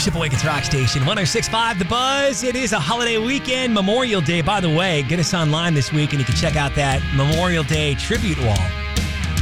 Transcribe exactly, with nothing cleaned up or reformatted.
Sheboygan's Rock Station, one oh six point five The Buzz. It is a holiday weekend, Memorial Day. By the way, get us online this week and you can check out that Memorial Day tribute wall